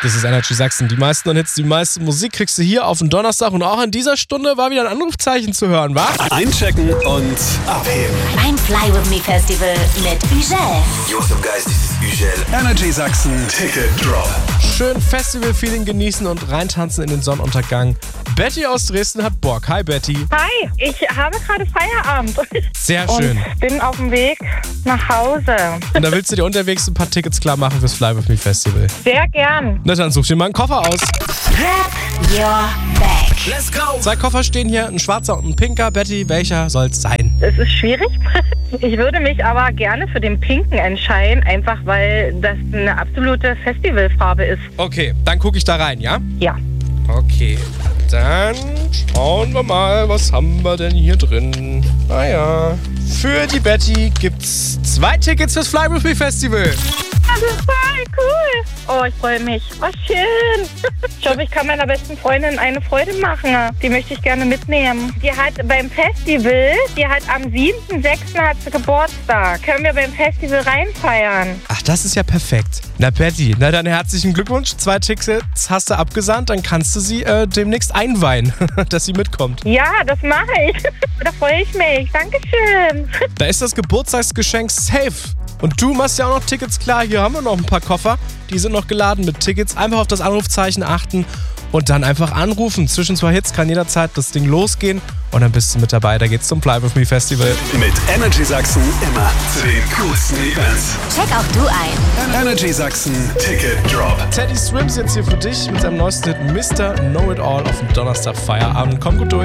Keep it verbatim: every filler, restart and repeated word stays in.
Das ist Energy Sachsen. Die meisten Hits, die meiste Musik kriegst du hier auf den Donnerstag. Und auch in dieser Stunde war wieder ein Anrufzeichen zu hören, wa? Einchecken und abheben. Beim Fly With Me Festival mit Ugel. Yo, what's up, guys? This is Ugel. Energy Sachsen Ticket Drop. Schön Festival-Feeling genießen und reintanzen in den Sonnenuntergang. Betty aus Dresden hat Bock. Hi, Betty. Hi, ich habe gerade Feierabend. Sehr schön. Und bin auf dem Weg nach Hause. Und da willst du dir unterwegs ein paar Tickets klar machen fürs Fly With Me Festival. Sehr gern. Na dann such dir mal einen Koffer aus. Grab your bag. Let's go! Zwei Koffer stehen hier, ein schwarzer und ein pinker. Betty, welcher soll's sein? Es ist schwierig. Ich würde mich aber gerne für den Pinken entscheiden, einfach weil das eine absolute Festivalfarbe ist. Okay, dann gucke ich da rein, ja? Ja. Okay, dann schauen wir mal, was haben wir denn hier drin? Naja, für die Betty gibt's zwei Tickets fürs Fly With Me Festival. Das ist voll cool. Oh, ich freue mich. Oh, schön. Ich hoffe, ich kann meiner besten Freundin eine Freude machen. Die möchte ich gerne mitnehmen. Die hat beim Festival, die hat am siebten sechsten hat sie Geburtstag. Können wir beim Festival reinfeiern? Ach, das ist ja perfekt. Na Betty, na dann herzlichen Glückwunsch. Zwei Tickets hast du abgesandt, dann kannst du sie äh, demnächst einweihen, dass sie mitkommt. Ja, das mache ich. Da freue ich mich. Dankeschön. Da ist das Geburtstagsgeschenk safe. Und du machst ja auch noch Tickets klar. Hier haben wir noch ein paar Koffer. Die sind noch geladen mit Tickets. Einfach auf das Anrufzeichen achten und dann einfach anrufen. Zwischen zwei Hits kann jederzeit das Ding losgehen. Und dann bist du mit dabei. Da geht's zum Fly With Me Festival. Mit Energy Sachsen immer zu den coolsten Events. Check auch du ein. Energy Sachsen Ticket Drop. Teddy Swims jetzt hier für dich mit seinem neuesten Hit Mister Know It All auf dem Donnerstag Feierabend. Komm gut durch.